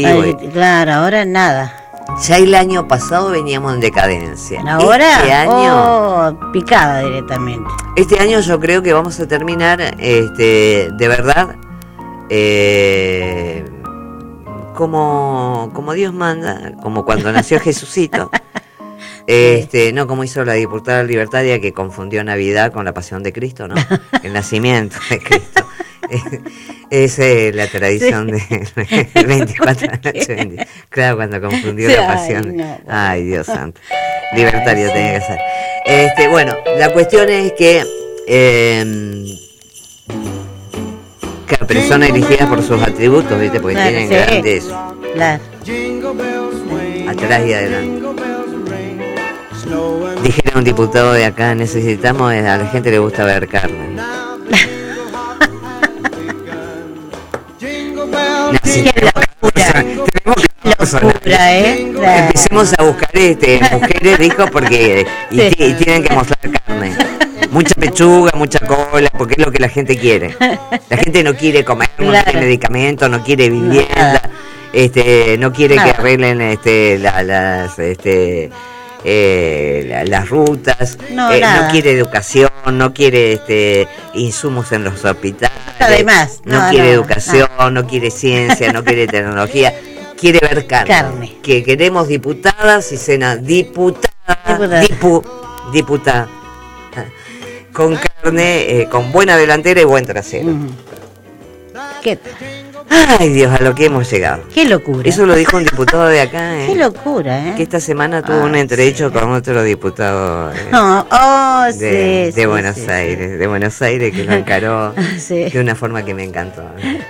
Ay, claro, ahora nada. Ya el año pasado veníamos en decadencia. Ahora, este año, picada directamente. Este año yo creo que vamos a terminar, de verdad, como Dios manda, como cuando nació Jesucito. No como hizo la diputada libertaria que confundió Navidad con la pasión de Cristo, ¿no? El nacimiento de Cristo. Esa es la tradición del 24 de la noche 20. Claro, cuando confundió la pasión. Ay, Dios santo. Libertario tenía que ser. Bueno, la cuestión es que cada persona elegida por sus atributos, ¿viste? Porque tienen grandes. Claro. Atrás y adelante. Dijeron un diputado de acá, necesitamos, a la gente le gusta ver carne. Empecemos a buscar mujeres, dijo, porque y tienen que mostrar carne. Mucha pechuga, mucha cola, porque es lo que la gente quiere. La gente no quiere comer, no quiere medicamentos, no quiere vivienda, no quiere que arreglen las rutas, no quiere educación, no quiere insumos en los hospitales, además, no quiere educación, no quiere ciencia, no quiere tecnología, quiere ver carne. Que queremos diputadas y diputada con carne, con buena delantera y buen trasero. ¿Qué tal? Ay, Dios, a lo que hemos llegado. Qué locura. Eso lo dijo un diputado de acá, Qué locura, que esta semana tuvo un entredicho con otro diputado de Buenos Aires, de Buenos Aires, que lo encaró de una forma que me encantó.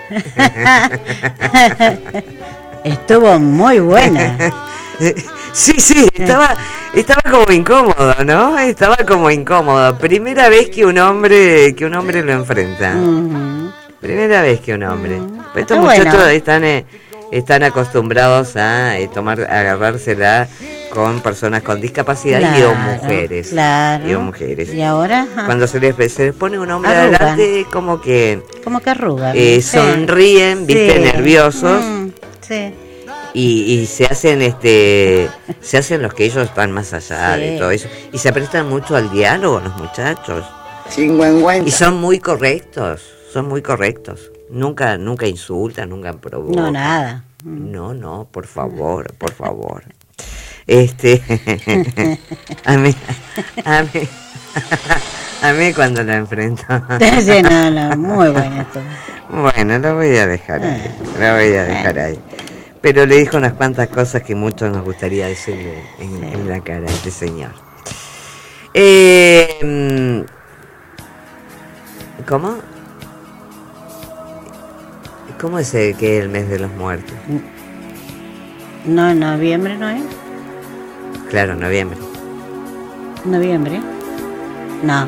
Estuvo muy buena. Sí, estaba como incómodo, ¿no? Estaba como incómodo. Primera vez que un hombre lo enfrenta. Primera vez que un hombre. Estos muchachos están acostumbrados a agarrársela con personas con discapacidad y o mujeres. Claro. Y o mujeres. ¿Y ahora? Cuando se les pone un hombre adelante, como que arrugan. Sonríen, viste, nerviosos. Sí. Y se hacen los que ellos están más allá de todo eso. Y se prestan mucho al diálogo los muchachos. Y son muy correctos. Nunca insultan, nunca provocan. No, nada. No, por favor. A mí cuando la enfrento. No, muy bueno esto. Bueno, lo voy a dejar ahí. Pero le dijo unas cuantas cosas que muchos nos gustaría decirle en la cara a este señor. ¿Cómo? ¿Cómo es que es el mes de los muertos? No, en noviembre no es. Claro, noviembre. ¿Noviembre? No,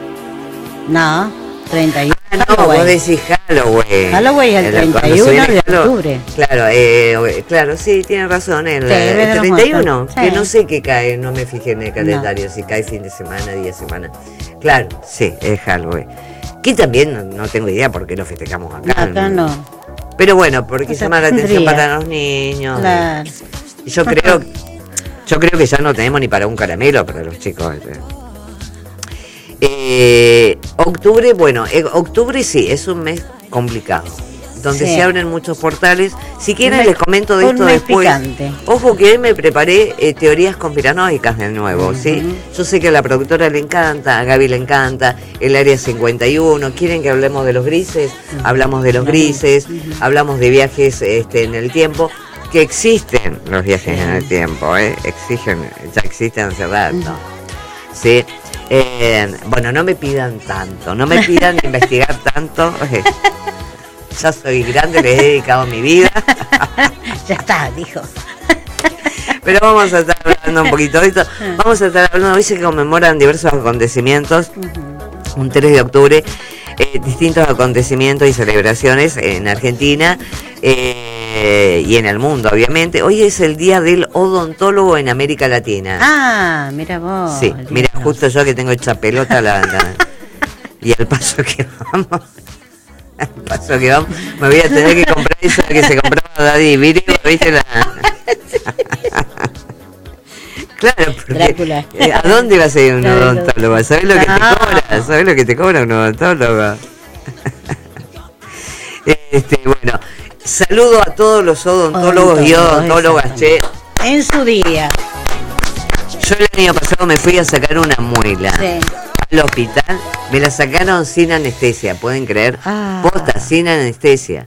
31. Vos decís Halloween. Halloween es el 31 de octubre. Claro, sí, tiene razón. El 31, que no sé qué cae, no me fijé en el calendario, si cae fin de semana, día de semana. Claro, sí, es Halloween. Que también no tengo idea por qué lo festejamos acá. Acá no. Pero bueno, porque llama la atención para los niños. Claro. Y yo creo que ya no tenemos ni para un caramelo para los chicos. Octubre sí, es un mes complicado, donde se abren muchos portales. Si quieren les comento de esto después. Picante. Ojo que hoy me preparé teorías conspiranoicas de nuevo, ¿sí? Yo sé que a la productora le encanta, a Gaby le encanta, el área 51, quieren que hablemos de los grises, hablamos de los grises, hablamos de viajes en el tiempo, que existen los viajes en el tiempo, ya existen hace rato, ¿sí? Bueno, no me pidan tanto, no me pidan investigar tanto. Ya soy grande, les he dedicado mi vida. Ya está, dijo. Pero vamos a estar hablando un poquito de esto. Vamos a estar hablando, hoy se conmemoran diversos acontecimientos. Un 3 de octubre, distintos acontecimientos y celebraciones en Argentina y en el mundo, obviamente. Hoy es el día del odontólogo en América Latina. Ah, mira vos. Sí, mira, justo yo que tengo hecha pelota la y al paso que vamos, me voy a tener que comprar eso que se compraba Daddy, ¿viste la? Claro, porque ¿a dónde vas a ir un odontólogo? ¿Sabes lo que te cobra? ¿Sabes lo que te cobra un odontólogo? Bueno, saludo a todos los odontólogos y odontólogas, che. En su día. Yo el año pasado me fui a sacar una muela al hospital, me la sacaron sin anestesia, ¿pueden creer? Posta, sin anestesia.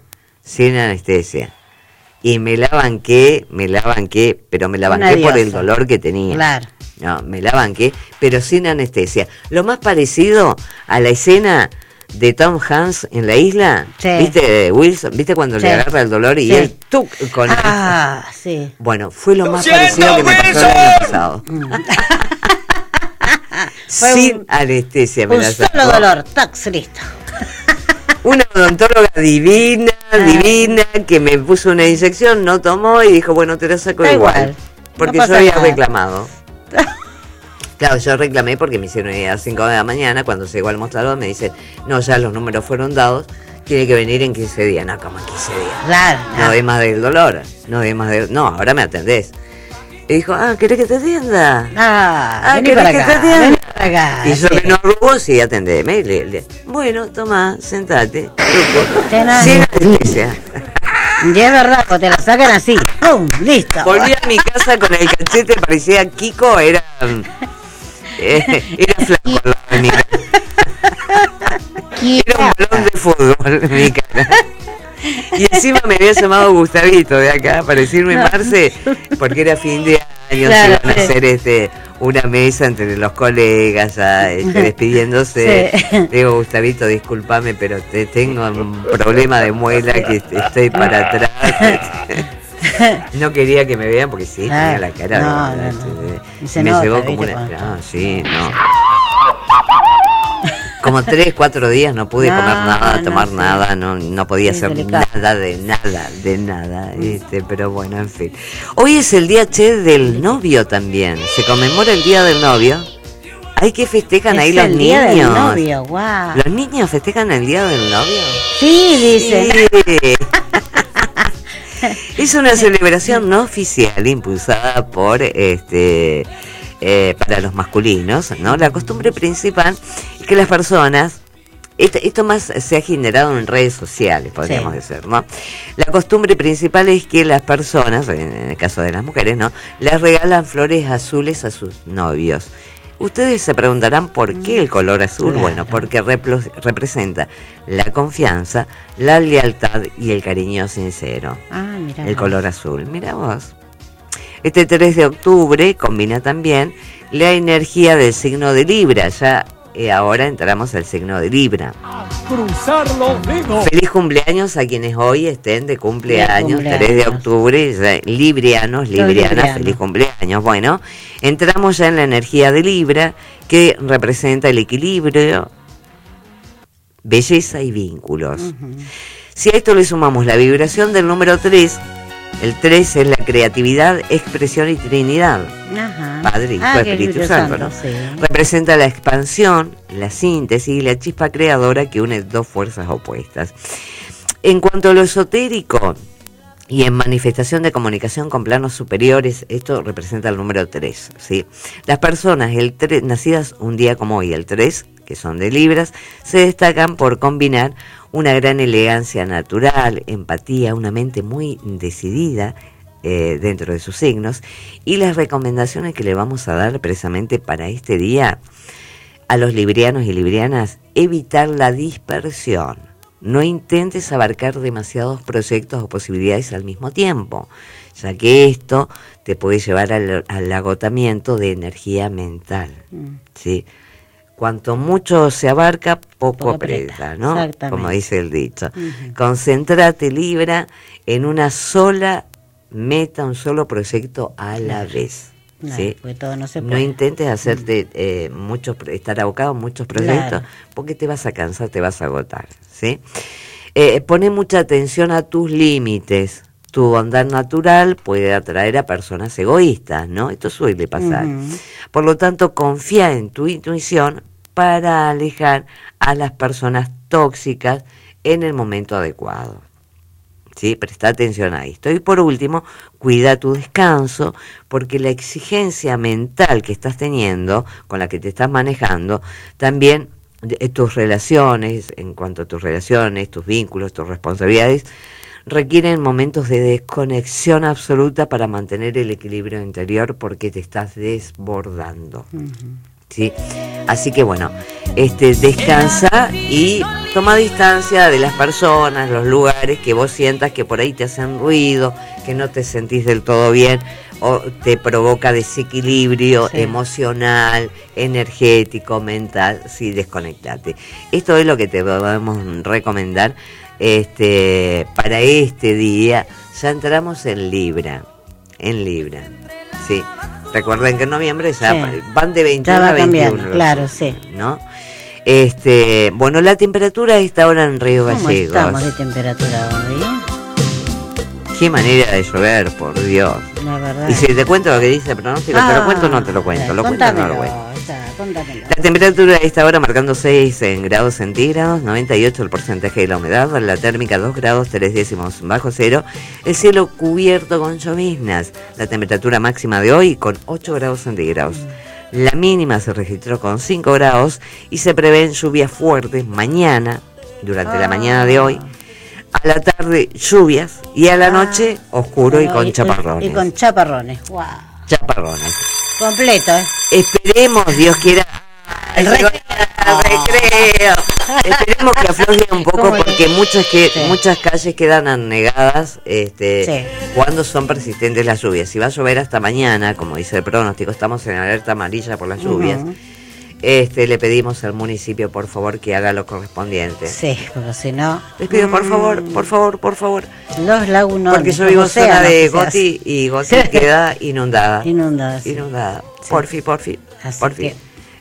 Y me la banqué, pero me la banqué por el dolor que tenía. Claro. No, me la banqué, pero sin anestesia. Lo más parecido a la escena de Tom Hanks en la isla, ¿viste, Wilson? ¿Viste cuando le agarra el dolor y él ¡tuc! Con sí. Bueno, fue lo más parecido que me pasó el año pasado. Sin anestesia me la sacó. Solo dolor, tax, listo. Una odontóloga divina, que me puso una inyección, no tomó y dijo, bueno, te la saco igual. Porque yo había reclamado. Claro, yo reclamé porque me hicieron ir a las 5 de la mañana, cuando llegó al mostrador me dicen, no, ya los números fueron dados, tiene que venir en 15 días. No, como en 15 días. Claro. No ve más del dolor, no, ahora me atendés. Y dijo, ¿querés que te atienda? ¿Querés que te atienda? Y yo que no arrugó, sí, atendeme. Bueno, toma, sentate. Sin anestesia. Y es verdad, cuando te la sacan así, ¡pum! Listo. Volví a mi casa con el cachete, parecía Kiko, era flaco al lado de mi cara. Era un balón de fútbol en mi cara. Y encima me había llamado Gustavito de acá para decirme, Marce, porque era fin de año, claro, se iban a hacer una mesa entre los colegas, despidiéndose. Digo, Gustavito, discúlpame, pero tengo un problema de muela que estoy para atrás. No quería que me vean porque sí, tenía la cara. Me llegó como una... Como 3-4 días no pude comer nada, tomar nada, no podía hacer nada de nada, pero bueno, en fin. Hoy es el día, del novio también. Se conmemora el día del novio. Ay, que festejan ahí los niños. Es el día del novio, wow. ¿Los niños festejan el día del novio? Sí, dice. Sí. Es una celebración no oficial impulsada por para los masculinos, ¿no? La costumbre principal es que las personas, esto más se ha generado en redes sociales, podríamos decir, ¿no? La costumbre principal es que las personas, en el caso de las mujeres, ¿no?, les regalan flores azules a sus novios. Ustedes se preguntarán por qué el color azul. Claro. Bueno, porque representa la confianza, la lealtad y el cariño sincero. Mira el color azul, mira vos. Este 3 de octubre combina también la energía del signo de Libra. Ya ahora entramos al signo de Libra. Cruzar los dedos. Feliz cumpleaños a quienes hoy estén de cumpleaños. 3 de octubre, librianas, feliz cumpleaños. Bueno, entramos ya en la energía de Libra, que representa el equilibrio, belleza y vínculos. Si a esto le sumamos la vibración del número 3, el 3 es la creatividad, expresión y Trinidad. Padre, Hijo, Espíritu Santo, ¿no? Sí. Representa la expansión, la síntesis y la chispa creadora que une dos fuerzas opuestas. En cuanto a lo esotérico y en manifestación de comunicación con planos superiores, esto representa el número 3, ¿sí? Las personas nacidas un día como hoy, el 3, que son de Libras, se destacan por combinar una gran elegancia natural, empatía, una mente muy decidida dentro de sus signos, y las recomendaciones que le vamos a dar precisamente para este día a los librianos y librianas: evitar la dispersión. No intentes abarcar demasiados proyectos o posibilidades al mismo tiempo, ya que esto te puede llevar al agotamiento de energía mental, ¿sí? Cuanto mucho se abarca, poco aprieta, ¿no? Como dice el dicho. Concéntrate, Libra, en una sola meta, un solo proyecto a la vez. ¿Sí? Todo no se puede. No intentes hacerte estar abocado en muchos proyectos, porque te vas a cansar, te vas a agotar, ¿sí? Pone mucha atención a tus límites. Tu bondad natural puede atraer a personas egoístas, ¿no? Esto suele pasar. Por lo tanto, confía en tu intuición para alejar a las personas tóxicas en el momento adecuado, ¿sí? Presta atención a esto. Y por último, cuida tu descanso, porque la exigencia mental que estás teniendo, con la que te estás manejando, también tus relaciones, en cuanto a tus relaciones, tus vínculos, tus responsabilidades, requieren momentos de desconexión absoluta para mantener el equilibrio interior, porque te estás desbordando. ¿Sí? Así que bueno, descansa y toma distancia de las personas, los lugares que vos sientas que por ahí te hacen ruido, que no te sentís del todo bien o te provoca desequilibrio emocional, energético, mental. Sí, desconectate. Esto es lo que te podemos recomendar para este día. Ya entramos en Libra, sí. Recuerden que en noviembre ya van de 21 a 21. Claro, sí. ¿No? Bueno, la temperatura está ahora en Río Gallegos. ¿Cómo estamos de temperatura hoy? Qué manera de llover, por Dios. La verdad. Y si te cuento lo que dice el pronóstico, ¿te lo cuento o no te lo cuento? ¿Lo cuento o no lo cuento? Contámelo. La temperatura está ahora marcando 6 en grados centígrados, 98 el porcentaje de la humedad, la térmica 2 grados 3 décimos bajo cero, el cielo cubierto con lloviznas, la temperatura máxima de hoy con 8 grados centígrados. La mínima se registró con 5 grados y se prevén lluvias fuertes mañana, durante la mañana de hoy, a la tarde lluvias y a la noche oscuro y con chaparrones. Y con chaparrones, wow. Chaparrones. Completo, Esperemos, Dios quiera, el recreo. Esperemos que afloje un poco, porque muchas calles quedan anegadas cuando son persistentes las lluvias. Si va a llover hasta mañana, como dice el pronóstico, estamos en alerta amarilla por las lluvias. Le pedimos al municipio, por favor, que haga lo correspondiente. Sí, porque si no... Les pido, por favor. Los lagunones. Porque yo vivo en zona de Goti y Goti queda inundada. Inundada. Sí. Porfi. Que...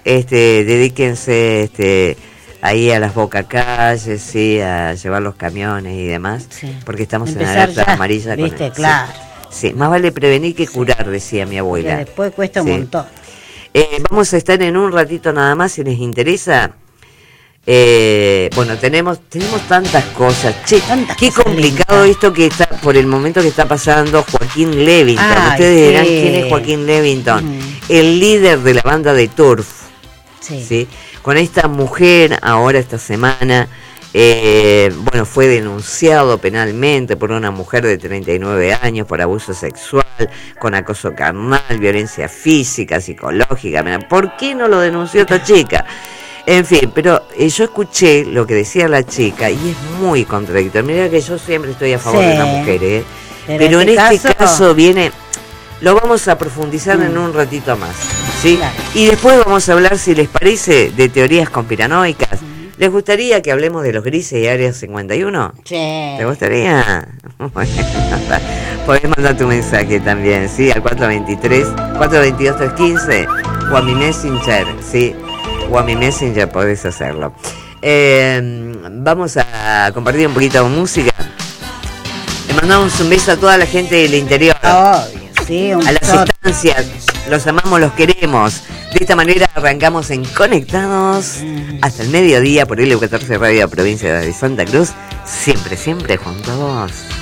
dedíquense ahí a las bocacalles, sí, a llevar los camiones y demás, porque estamos en alerta amarilla. ¿Viste? Claro. Sí, más vale prevenir que curar, decía mi abuela. Que después cuesta un montón. Vamos a estar en un ratito nada más, si les interesa. Bueno, tenemos tantas cosas. Che, qué complicado esto que está, por el momento que está pasando Joaquín Levington. Ustedes dirán quién es Joaquín Levington, el líder de la banda de Turf. ¿Sí? Con esta mujer, ahora esta semana, fue denunciado penalmente por una mujer de 39 años por abuso sexual, con acoso carnal, violencia física, psicológica. ¿Por qué no lo denunció esta chica? En fin, pero yo escuché lo que decía la chica y es muy contradictorio. Mira que yo siempre estoy a favor de la mujer, pero en este caso viene... Lo vamos a profundizar en un ratito más, ¿sí? Claro. Y después vamos a hablar, si les parece, de teorías conspiranoicas. ¿Les gustaría que hablemos de los grises y Área 51? Sí. ¿Te gustaría? Podés mandar tu mensaje también, ¿sí? Al 422-315 o a mi Messenger, ¿sí? O a mi Messenger podés hacerlo. Vamos a compartir un poquito de música. Le mandamos un beso a toda la gente del interior. Sí, a las estancias, los amamos, los queremos. De esta manera arrancamos en Conectados hasta el mediodía por LU14 Radio Provincia de Santa Cruz. Siempre junto a vos.